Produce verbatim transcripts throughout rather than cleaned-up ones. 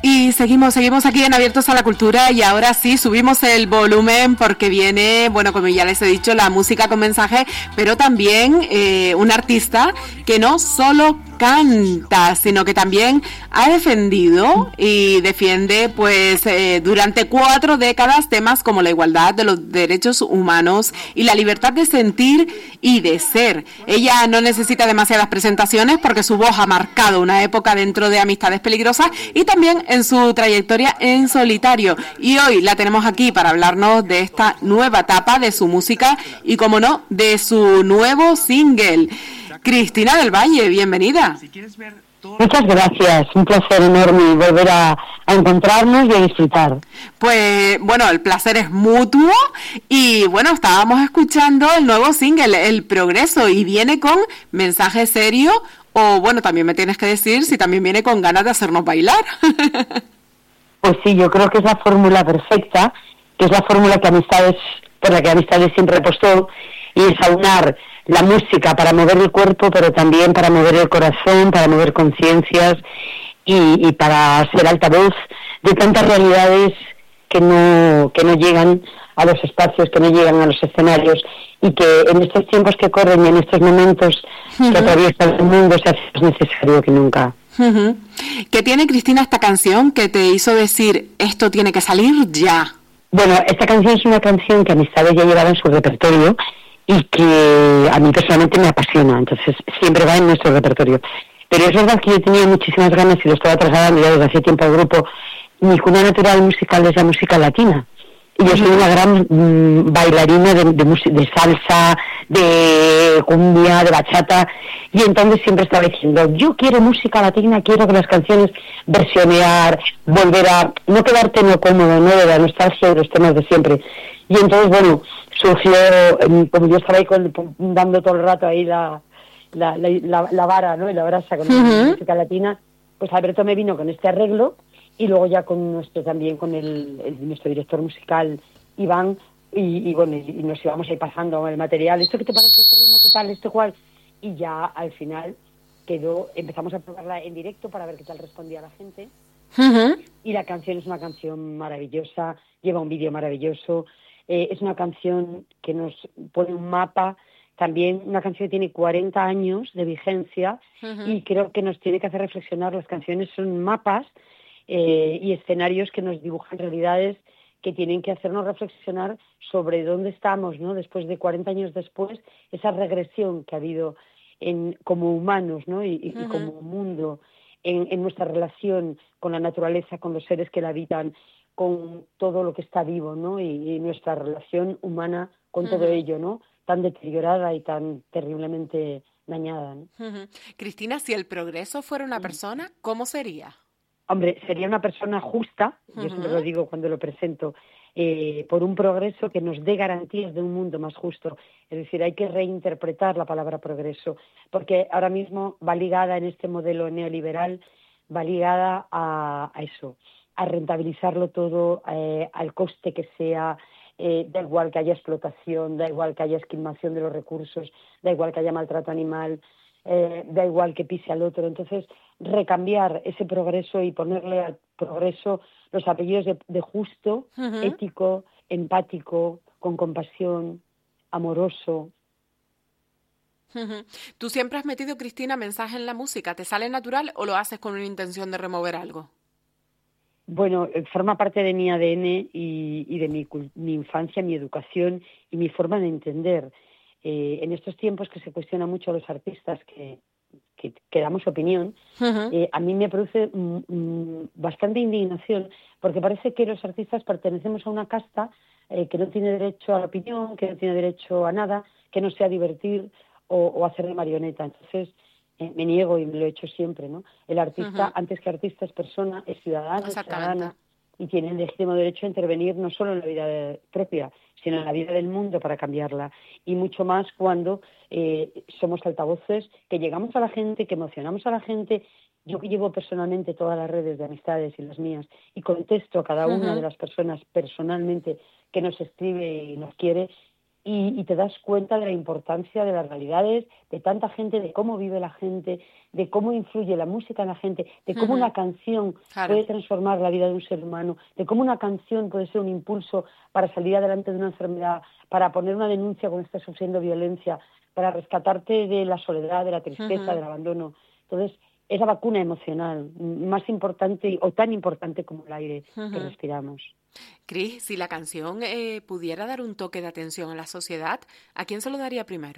Y seguimos, seguimos aquí en Abiertos a la Cultura y ahora sí subimos el volumen porque viene, bueno, como ya les he dicho, la música con mensaje, pero también eh, un artista que no solo canta, sino que también ha defendido y defiende pues eh, durante cuatro décadas temas como la igualdad de los derechos humanos y la libertad de sentir y de ser. Ella no necesita demasiadas presentaciones porque su voz ha marcado una época dentro de Amistades Peligrosas y también en su trayectoria en solitario. Y hoy la tenemos aquí para hablarnos de esta nueva etapa de su música y, como no, de su nuevo single. Cristina del Valle, bienvenida. Muchas gracias, un placer enorme volver a, a encontrarnos y a disfrutar. Pues bueno, el placer es mutuo y bueno, estábamos escuchando el nuevo single, El Progreso, y viene con mensaje serio o bueno, también me tienes que decir si también viene con ganas de hacernos bailar. Pues sí, yo creo que es la fórmula perfecta, que es la fórmula que Amistades, por la que Amistades siempre apostó, y es aunar la música para mover el cuerpo, pero también para mover el corazón, para mover conciencias y, y para ser altavoz de tantas realidades que no que no llegan a los espacios, que no llegan a los escenarios, y que en estos tiempos que corren y en estos momentos uh-huh. que atraviesa el mundo se hace más necesario que nunca. Uh-huh. ¿Qué tiene, Cristina, esta canción que te hizo decir esto tiene que salir ya? Bueno, esta canción es una canción que Amistades ya llevaba en su repertorio y que a mí personalmente me apasiona, entonces siempre va en nuestro repertorio. Pero es verdad que yo tenía muchísimas ganas y lo estaba trasladando ya desde hace tiempo al grupo. Mi cuna natural musical es la música latina. Y yo soy una gran mmm, bailarina de, de, de salsa, de cumbia, de bachata, y entonces siempre estaba diciendo, yo quiero música latina, quiero que las canciones versionear, volver a no quedarte en lo cómodo, no de la nostalgia de los temas de siempre. Y entonces, bueno, surgió, como yo estaba ahí con, dando todo el rato ahí la, la, la, la, la vara, ¿no? Y la brasa con uh-huh. la música latina, pues Alberto me vino con este arreglo, y luego ya con nuestro también con el, el nuestro director musical Iván, y, y bueno, y, y nos íbamos ahí pasando el material, ¿esto qué te parece? ¿Este ritmo qué tal? ¿Este cual? Y ya al final quedó, empezamos a probarla en directo para ver qué tal respondía la gente. Uh-huh. Y la canción es una canción maravillosa, lleva un vídeo maravilloso, eh, es una canción que nos pone un mapa, también una canción que tiene cuarenta años de vigencia, uh-huh. y creo que nos tiene que hacer reflexionar. Las canciones son mapas Eh, y escenarios que nos dibujan realidades que tienen que hacernos reflexionar sobre dónde estamos, ¿no? Después de cuarenta años después, esa regresión que ha habido en, como humanos, ¿no? y, y, uh-huh. y como mundo, en, en nuestra relación con la naturaleza, con los seres que la habitan, con todo lo que está vivo, ¿no? y, y nuestra relación humana con uh-huh. todo ello, ¿no? Tan deteriorada y tan terriblemente dañada, ¿no? Uh-huh. Cristina, si el progreso fuera una persona, ¿cómo sería? Hombre, sería una persona justa, yo uh-huh. siempre lo digo cuando lo presento, eh, por un progreso que nos dé garantías de un mundo más justo. Es decir, hay que reinterpretar la palabra progreso, porque ahora mismo va ligada en este modelo neoliberal, va ligada a, a eso, a rentabilizarlo todo, eh, al coste que sea, eh, da igual que haya explotación, da igual que haya esquilmación de los recursos, da igual que haya maltrato animal, eh, da igual que pise al otro. Entonces, recambiar ese progreso y ponerle al progreso los apellidos de, de justo, uh-huh. ético, empático, con compasión, amoroso. Uh-huh. ¿Tú siempre has metido, Cristina, mensaje en la música? ¿Te sale natural o lo haces con una intención de remover algo? Bueno, forma parte de mi A D N y, y de mi, mi infancia, mi educación y mi forma de entender. Eh, en estos tiempos que se cuestiona mucho a los artistas que, que, que damos opinión, uh-huh. eh, a mí me produce mm, mm, bastante indignación, porque parece que los artistas pertenecemos a una casta eh, que no tiene derecho a la opinión, que no tiene derecho a nada, que no sea divertir o, o hacer de marioneta. Entonces, eh, me niego y me lo he hecho siempre, ¿no? El artista, uh-huh. antes que artista, es persona, es ciudadano, es ciudadana, y tiene el legítimo derecho a intervenir no solo en la vida de, propia, sino en la vida del mundo para cambiarla, y mucho más cuando eh, somos altavoces, que llegamos a la gente, que emocionamos a la gente. Yo que llevo personalmente todas las redes de Amistades y las mías, y contesto a cada una uh-huh. de las personas personalmente que nos escribe y nos quiere, y, y te das cuenta de la importancia de las realidades, de tanta gente, de cómo vive la gente, de cómo influye la música en la gente, de cómo Uh-huh. una canción Claro. puede transformar la vida de un ser humano, de cómo una canción puede ser un impulso para salir adelante de una enfermedad, para poner una denuncia cuando estás sufriendo violencia, para rescatarte de la soledad, de la tristeza, Uh-huh. del abandono. Entonces, es la vacuna emocional, más importante o tan importante como el aire uh-huh. que respiramos. Cris, si la canción eh, pudiera dar un toque de atención a la sociedad, ¿a quién se lo daría primero?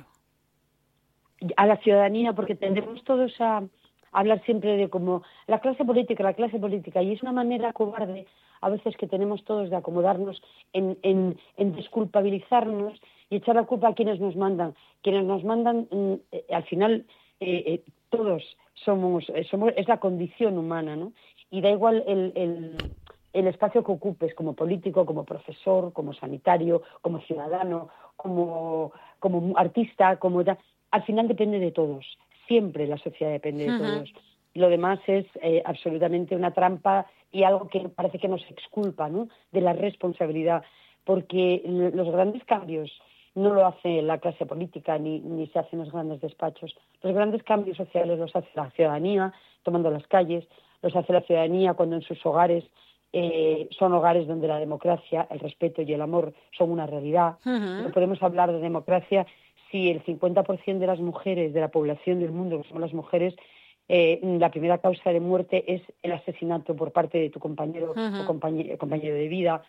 A la ciudadanía, porque tendemos todos a hablar siempre de como la clase política, la clase política, y es una manera cobarde a veces que tenemos todos de acomodarnos en, en, en desculpabilizarnos y echar la culpa a quienes nos mandan. Quienes nos mandan, eh, al final, eh, eh, todos somos, eh, somos, es la condición humana, ¿no? Y da igual el, el, el espacio que ocupes como político, como profesor, como sanitario, como ciudadano, como, como artista, como... Al final depende de todos, siempre la sociedad depende de uh-huh. todos. Lo demás es eh, absolutamente una trampa y algo que parece que nos exculpa, ¿no?, de la responsabilidad, porque los grandes cambios no lo hace la clase política ni, ni se hacen los grandes despachos. Los grandes cambios sociales los hace la ciudadanía, tomando las calles, los hace la ciudadanía cuando en sus hogares eh, son hogares donde la democracia, el respeto y el amor son una realidad. Uh-huh. No podemos hablar de democracia si el cincuenta por ciento de las mujeres de la población del mundo, que son las mujeres, eh, la primera causa de muerte es el asesinato por parte de tu compañero uh-huh. o compañero, compañero de vida.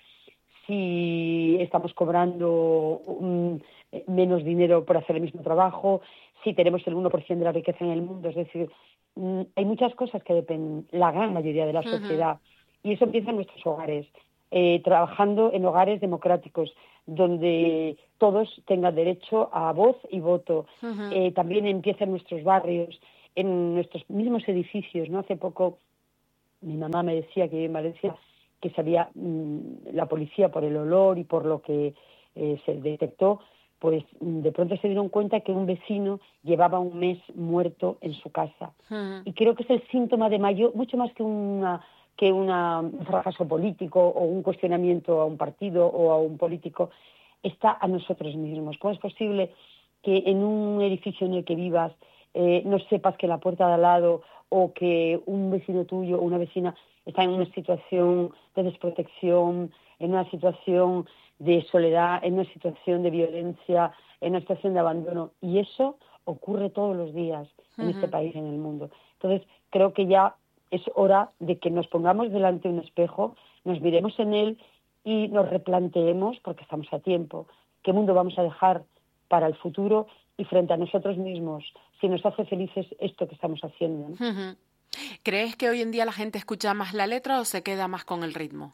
Si estamos cobrando um, menos dinero por hacer el mismo trabajo, si tenemos el uno por ciento de la riqueza en el mundo, es decir, um, hay muchas cosas que dependen, la gran mayoría de la uh-huh. sociedad, y eso empieza en nuestros hogares, eh, trabajando en hogares democráticos, donde todos tengan derecho a voz y voto. Uh-huh. Eh, también empieza en nuestros barrios, en nuestros mismos edificios, ¿no? Hace poco mi mamá me decía que en Valencia que sabía mmm, la policía por el olor y por lo que eh, se detectó, pues de pronto se dieron cuenta que un vecino llevaba un mes muerto en su casa. Uh-huh. Y creo que es el síntoma de mayor, mucho más que una que una, un fracaso político o un cuestionamiento a un partido o a un político, está a nosotros mismos. ¿Cómo es posible que en un edificio en el que vivas eh, no sepas que la puerta de al lado o que un vecino tuyo o una vecina está en una situación de desprotección, en una situación de soledad, en una situación de violencia, en una situación de abandono? Y eso ocurre todos los días en uh-huh. este país, en el mundo. Entonces, creo que ya es hora de que nos pongamos delante de un espejo, nos miremos en él y nos replanteemos, porque estamos a tiempo, qué mundo vamos a dejar para el futuro y frente a nosotros mismos, si nos hace felices esto que estamos haciendo, ¿no? Uh-huh. ¿Crees que hoy en día la gente escucha más la letra o se queda más con el ritmo?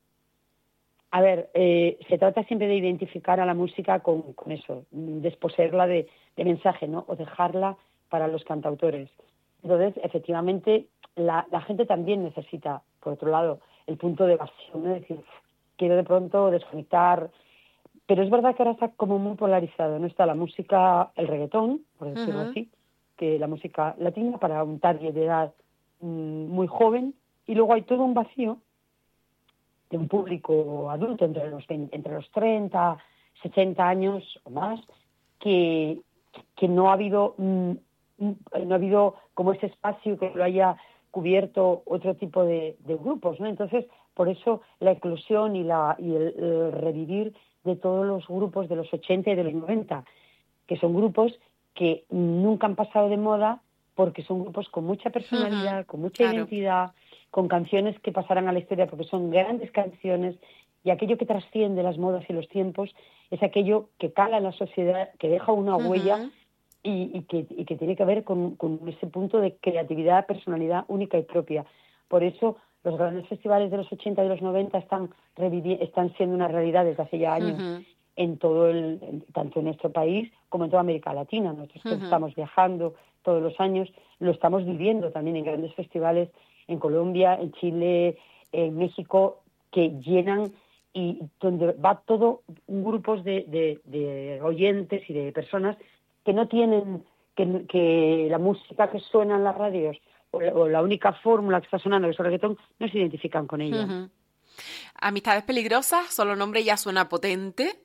A ver, eh, se trata siempre de identificar a la música con, con eso, desposeerla de, de mensaje, ¿no? O dejarla para los cantautores. Entonces, efectivamente, la, la gente también necesita, por otro lado, el punto de evasión, ¿no? Es decir, quiero de pronto desconectar. Pero es verdad que ahora está como muy polarizado, ¿no? Está la música, el reggaetón, por decirlo uh-huh. así, que la música latina para un target de edad mmm, muy joven, y luego hay todo un vacío de un público adulto entre los veinte, entre los treinta, sesenta años o más, que, que no ha habido mmm, no ha habido como ese espacio que lo haya cubierto otro tipo de, de grupos, ¿no? Entonces, por eso la eclosión y, la, y el, el revivir de todos los grupos de los ochenta y de los noventa, que son grupos que nunca han pasado de moda porque son grupos con mucha personalidad, uh-huh. con mucha claro. identidad, con canciones que pasarán a la historia porque son grandes canciones, y aquello que trasciende las modas y los tiempos es aquello que cala en la sociedad, que deja una uh-huh. huella y, y, que, y que tiene que ver con, con ese punto de creatividad, personalidad única y propia. Por eso los grandes festivales de los ochenta y de los noventa están, revivi- están siendo una realidad desde hace ya años uh-huh. en todo el, en, tanto en nuestro país como en toda América Latina. Nosotros uh-huh. estamos viajando todos los años, lo estamos viviendo también en grandes festivales en Colombia, en Chile, en México, que llenan y donde va todo grupos de, de, de oyentes y de personas que no tienen, que, que la música que suena en las radios o la, o la única fórmula que está sonando, que es el reggaetón, no se identifican con ella. Uh-huh. Amistades peligrosas, solo nombre ya suena potente.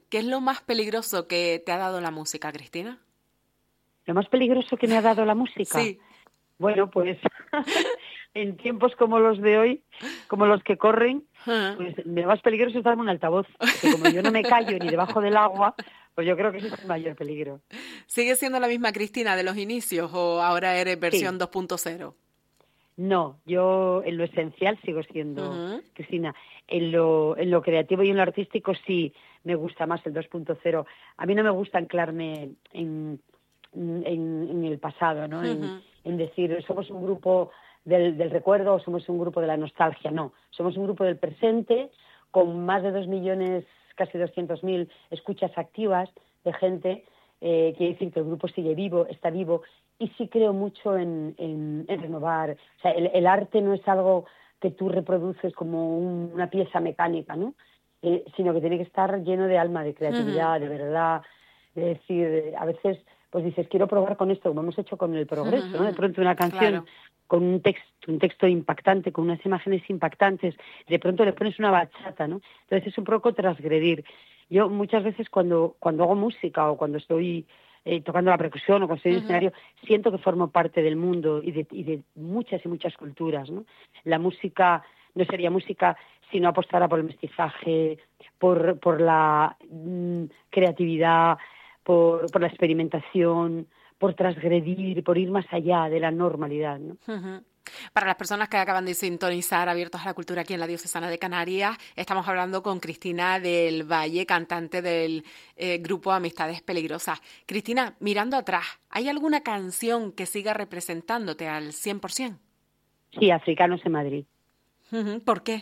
¿Qué es lo más peligroso que te ha dado la música, Cristina? ¿Lo más peligroso que me ha dado la música? Sí. Bueno, pues en tiempos como los de hoy, como los que corren, Uh-huh. pues lo más peligroso es darme un altavoz, porque como yo no me callo ni debajo del agua, pues yo creo que ese es el mayor peligro. ¿Sigues siendo la misma Cristina de los inicios o ahora eres versión Sí. dos punto cero? No, yo en lo esencial sigo siendo Uh-huh. Cristina. En lo, en lo creativo y en lo artístico sí me gusta más el dos punto cero. A mí no me gusta anclarme en, en, en el pasado, ¿no? En, Uh-huh. en decir, somos un grupo del, del recuerdo o somos un grupo de la nostalgia. No, somos un grupo del presente con más de dos millones, casi doscientos mil escuchas activas de gente. Eh, quiere decir que el grupo sigue vivo, está vivo, y sí creo mucho en, en, en renovar. O sea, el, el arte no es algo que tú reproduces como un, una pieza mecánica, ¿no? Eh, sino que tiene que estar lleno de alma, de creatividad, Uh-huh. de verdad. De decir, a veces pues dices, quiero probar con esto, como hemos hecho con El Progreso, ¿no? De Uh-huh. pronto una canción Claro. con un texto, un texto impactante, con unas imágenes impactantes, de pronto le pones una bachata, ¿no? Entonces es un poco transgredir. Yo muchas veces cuando, cuando hago música o cuando estoy eh, tocando la percusión o cuando estoy en el Uh-huh. escenario, siento que formo parte del mundo y de, y de muchas y muchas culturas, ¿no? La música no sería música si no apostara por el mestizaje, por, por la mm, creatividad, por, por la experimentación, por transgredir, por ir más allá de la normalidad, ¿no? Uh-huh. Para las personas que acaban de sintonizar Abiertos a la Cultura aquí en la Diocesana de Canarias, estamos hablando con Cristina del Valle, cantante del eh, grupo Amistades Peligrosas. Cristina, mirando atrás, ¿hay alguna canción que siga representándote al cien por ciento? Sí, Africanos en Madrid. Uh-huh. ¿Por qué?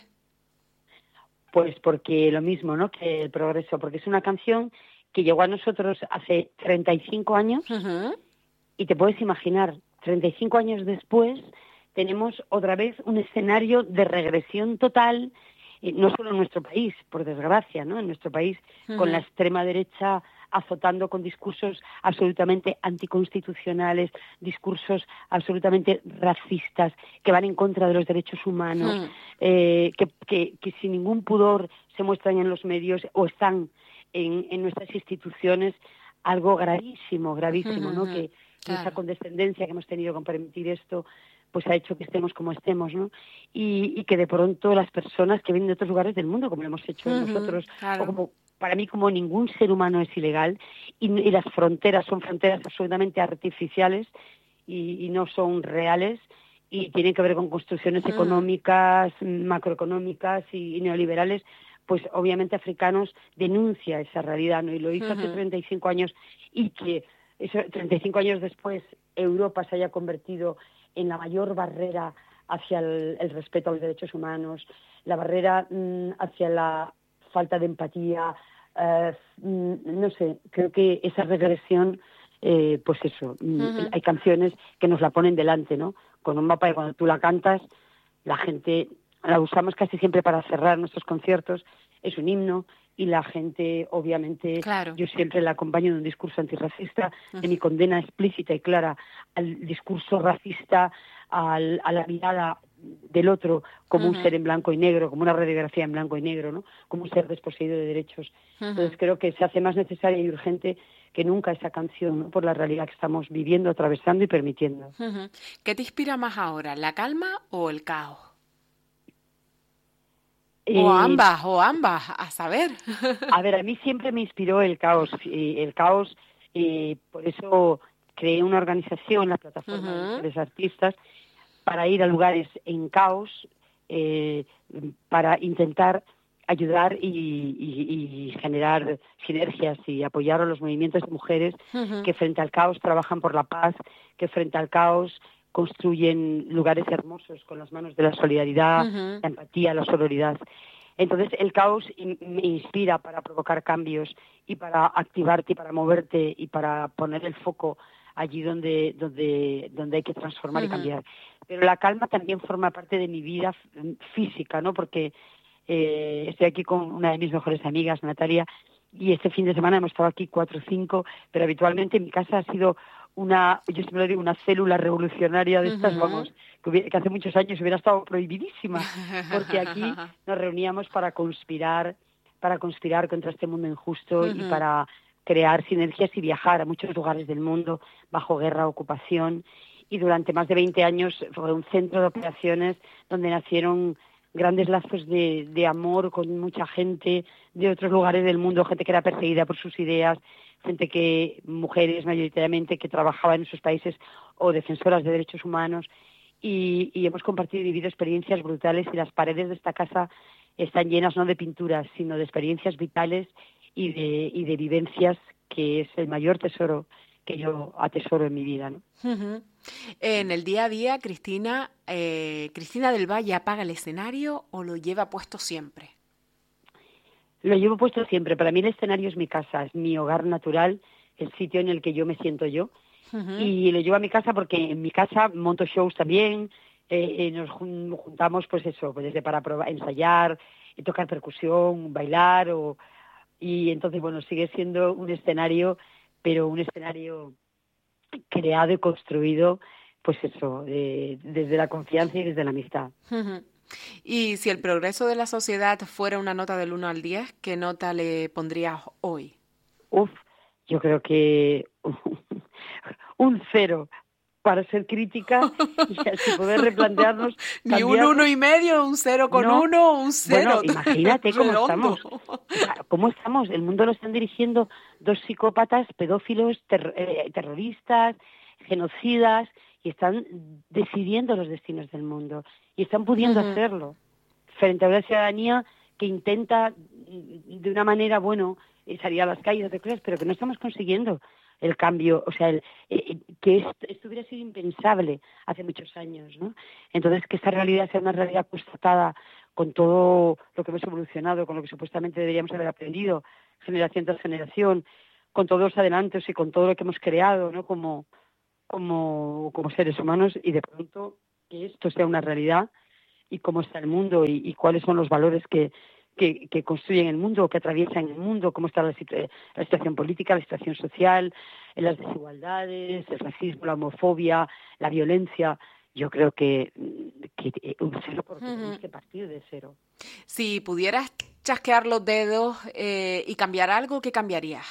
Pues porque lo mismo, ¿no? Que El Progreso, porque es una canción que llegó a nosotros hace treinta y cinco años. Uh-huh. Y te puedes imaginar, treinta y cinco años después tenemos otra vez un escenario de regresión total, eh, no solo en nuestro país, por desgracia, ¿no? En nuestro país, Uh-huh. con la extrema derecha azotando con discursos absolutamente anticonstitucionales, discursos absolutamente racistas, que van en contra de los derechos humanos, Uh-huh. eh, que, que, que sin ningún pudor se muestran en los medios o están en, en nuestras instituciones. Algo gravísimo, gravísimo, ¿no? Uh-huh. Que Claro. esa condescendencia que hemos tenido con permitir esto, pues ha hecho que estemos como estemos, ¿no? Y, y que de pronto las personas que vienen de otros lugares del mundo, como lo hemos hecho Uh-huh. nosotros, Claro. o como para mí como ningún ser humano es ilegal, y, y las fronteras son fronteras absolutamente artificiales y, y no son reales, y tienen que ver con construcciones Uh-huh. económicas, macroeconómicas y, y neoliberales. Pues obviamente Africanos denuncia esa realidad, ¿no? Y lo hizo uh-huh. hace treinta y cinco años, y que eso, treinta y cinco años después Europa se haya convertido en la mayor barrera hacia el, el respeto a los derechos humanos, la barrera mmm, hacia la falta de empatía, eh, mmm, no sé, creo que esa regresión, eh, pues eso, uh-huh. hay canciones que nos la ponen delante, ¿no? Con un mapa, y cuando tú la cantas, la gente la usamos casi siempre para cerrar nuestros conciertos, es un himno, y la gente, obviamente, claro. yo siempre la acompaño de un discurso antirracista, uh-huh. de mi condena explícita y clara al discurso racista, al, a la mirada del otro como uh-huh. un ser en blanco y negro, como una radiografía en blanco y negro, ¿no? Como un ser desposeído de derechos. Uh-huh. Entonces creo que se hace más necesaria y urgente que nunca esa canción, ¿no? Por la realidad que estamos viviendo, atravesando y permitiendo. Uh-huh. ¿Qué te inspira más ahora, la calma o el caos? Eh, o ambas, o ambas, a saber. A ver, a mí siempre me inspiró el caos, y el caos, y por eso creé una organización, la Plataforma uh-huh. de Mujeres Artistas, para ir a lugares en caos, eh, para intentar ayudar y, y, y generar sinergias y apoyar a los movimientos de mujeres uh-huh. que frente al caos trabajan por la paz, que frente al caos construyen lugares hermosos con las manos de la solidaridad, uh-huh. la empatía, la sororidad. Entonces el caos me inspira para provocar cambios y para activarte y para moverte y para poner el foco allí donde donde donde hay que transformar uh-huh. y cambiar. Pero la calma también forma parte de mi vida física, ¿no? Porque eh, estoy aquí con una de mis mejores amigas, Natalia, y este fin de semana hemos estado aquí cuatro o cinco, pero habitualmente mi casa ha sido una, yo siempre lo digo, una célula revolucionaria de estas, uh-huh. vamos, que, hubiera, que hace muchos años hubiera estado prohibidísima, porque aquí nos reuníamos para conspirar, para conspirar contra este mundo injusto Uh-huh. y para crear sinergias y viajar a muchos lugares del mundo bajo guerra, ocupación. Y durante más de veinte años fue un centro de operaciones donde nacieron grandes lazos de, de amor con mucha gente de otros lugares del mundo, gente que era perseguida por sus ideas, gente que, mujeres mayoritariamente, que trabajaban en sus países o defensoras de derechos humanos. Y, y hemos compartido y vivido experiencias brutales, y las paredes de esta casa están llenas no de pinturas, sino de experiencias vitales y de, y de vivencias, que es el mayor tesoro que yo atesoro en mi vida, ¿no? Uh-huh. En el día a día, Cristina, eh, ¿Cristina del Valle apaga el escenario o lo lleva puesto siempre? Lo llevo puesto siempre. Para mí el escenario es mi casa, es mi hogar natural, el sitio en el que yo me siento yo. Uh-huh. Y lo llevo a mi casa porque en mi casa monto shows también, eh, eh, nos jun- juntamos pues eso, pues desde para probar, ensayar, eh, tocar percusión, bailar, o, y entonces bueno, sigue siendo un escenario, pero un escenario creado y construido, pues eso, eh, desde la confianza y desde la amistad. Uh-huh. Y si el progreso de la sociedad fuera una nota del uno al diez, ¿qué nota le pondrías hoy? Uf, yo creo que un cero, para ser crítica y así poder replantearnos. Ni un uno y medio, un cero con no, uno, un cero. Bueno, imagínate cómo estamos. ¿Cómo estamos? El mundo lo están dirigiendo dos psicópatas, pedófilos, ter- eh, terroristas, genocidas, y están decidiendo los destinos del mundo. Y están pudiendo uh-huh. hacerlo frente a una ciudadanía que intenta de una manera, bueno, salir a las calles, de cosas, pero que no estamos consiguiendo el cambio, o sea, el, eh, que esto, esto hubiera sido impensable hace muchos años, ¿no? Entonces, que esta realidad sea una realidad constatada con todo lo que hemos evolucionado, con lo que supuestamente deberíamos haber aprendido, generación tras generación, con todos los adelantos y con todo lo que hemos creado, ¿no? Como, como, como seres humanos, y de pronto que esto sea una realidad, y cómo está el mundo, y, y cuáles son los valores que Que, que construyen el mundo, que atraviesan el mundo, cómo está la, situ- la situación política, la situación social, las desigualdades, el racismo, la homofobia, la violencia. Yo creo que, que un cero, porque uh-huh. tenemos que partir de cero. Si pudieras chasquear los dedos eh, y cambiar algo, ¿qué cambiarías?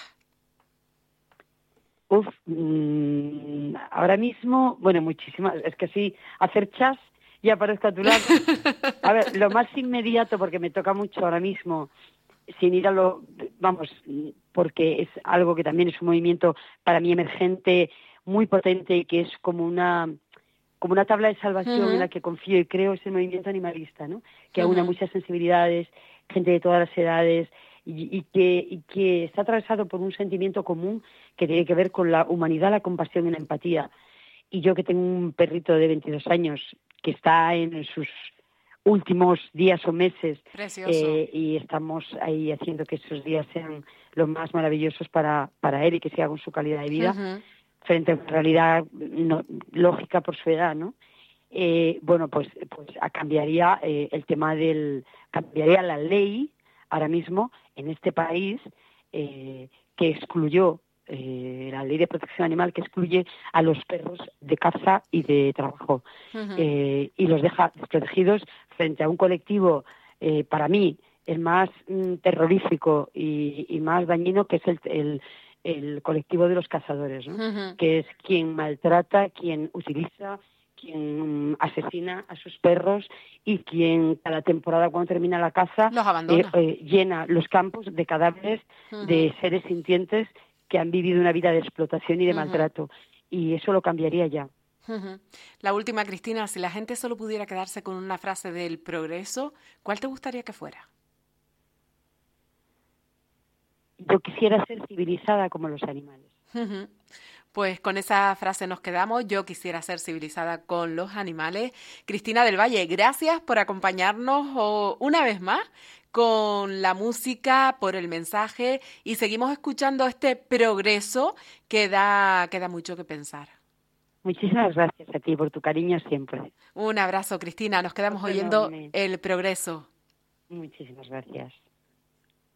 Uf, mmm, ahora mismo, bueno, muchísimas, es que sí, hacer chas y aparezco a tu lado. A ver, lo más inmediato, porque me toca mucho ahora mismo, sin ir a lo, vamos, porque es algo que también es un movimiento para mí emergente, muy potente, que es como una como una tabla de salvación uh-huh. en la que confío y creo, es el movimiento animalista, ¿no? Que uh-huh. aúna muchas sensibilidades, gente de todas las edades, y, y, que, y que está atravesado por un sentimiento común que tiene que ver con la humanidad, la compasión y la empatía. Y yo, que tengo un perrito de veintidós años, que está en sus últimos días o meses, eh, y estamos ahí haciendo que esos días sean los más maravillosos para, para él y que siga con su calidad de vida, uh-huh. frente a una realidad no, lógica por su edad, ¿no? Eh, bueno, pues, pues cambiaría eh, el tema del... cambiaría la ley ahora mismo en este país eh, que excluyó Eh, la ley de protección animal, que excluye a los perros de caza y de trabajo, uh-huh. eh, y los deja desprotegidos frente a un colectivo, eh, para mí, el más mm, terrorífico y, y más dañino, que es el, el, el colectivo de los cazadores, ¿no? Uh-huh. Que es quien maltrata, quien utiliza, quien mm, asesina a sus perros, y quien cada temporada, cuando termina la caza, los abandona. Eh, eh, llena los campos de cadáveres uh-huh. de seres sintientes que han vivido una vida de explotación y de uh-huh. maltrato, y eso lo cambiaría ya. Uh-huh. La última, Cristina, si la gente solo pudiera quedarse con una frase del progreso, ¿cuál te gustaría que fuera? Yo quisiera ser civilizada como los animales. Uh-huh. Pues con esa frase nos quedamos. Yo quisiera ser civilizada con los animales. Cristina del Valle, gracias por acompañarnos oh, una vez más con la música, por el mensaje, y seguimos escuchando este progreso que da, que da mucho que pensar. Muchísimas gracias a ti por tu cariño siempre. Un abrazo, Cristina. Nos quedamos oyendo El Progreso. Muchísimas gracias.